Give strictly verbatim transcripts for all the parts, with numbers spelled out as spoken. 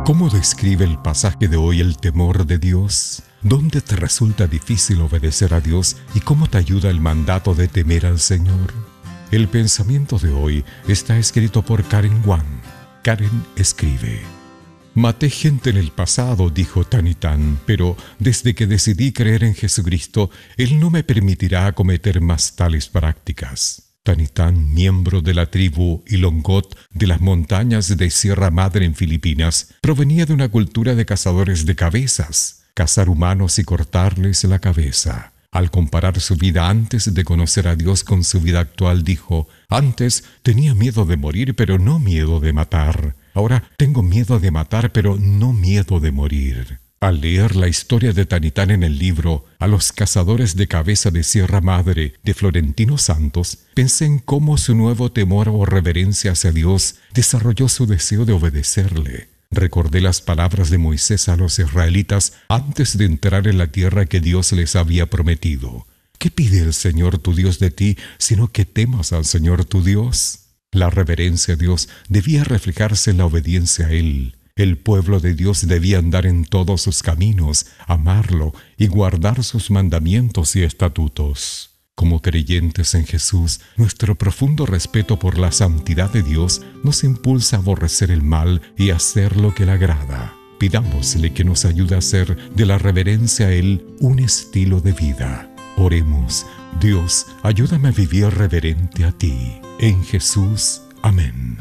¿Cómo describe el pasaje de hoy el temor de Dios? ¿Dónde te resulta difícil obedecer a Dios y cómo te ayuda el mandato de temer al Señor? El pensamiento de hoy está escrito por Karen Wang. Karen escribe: Maté gente en el pasado, dijo Tanitán, pero desde que decidí creer en Jesucristo, Él no me permitirá cometer más tales prácticas. Tanitán, miembro de la tribu Ilongot de las montañas de Sierra Madre en Filipinas, provenía de una cultura de cazadores de cabezas, cazar humanos y cortarles la cabeza. Al comparar su vida antes de conocer a Dios con su vida actual, dijo: antes tenía miedo de morir, pero no miedo de matar. Ahora tengo miedo de matar, pero no miedo de morir. Al leer la historia de Tanitán en el libro A los cazadores de cabeza de Sierra Madre de Florentino Santos, pensé en cómo su nuevo temor o reverencia hacia Dios desarrolló su deseo de obedecerle. Recordé las palabras de Moisés a los israelitas antes de entrar en la tierra que Dios les había prometido. ¿Qué pide el Señor tu Dios de ti, sino que temas al Señor tu Dios? La reverencia a Dios debía reflejarse en la obediencia a Él. El pueblo de Dios debía andar en todos sus caminos, amarlo y guardar sus mandamientos y estatutos. Como creyentes en Jesús, nuestro profundo respeto por la santidad de Dios nos impulsa a aborrecer el mal y a hacer lo que le agrada. Pidámosle que nos ayude a hacer de la reverencia a Él un estilo de vida. Oremos: Dios, ayúdame a vivir reverente a ti. En Jesús. Amén.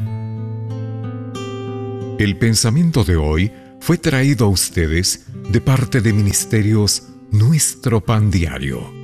El pensamiento de hoy fue traído a ustedes de parte de Ministerios Nuestro Pan Diario.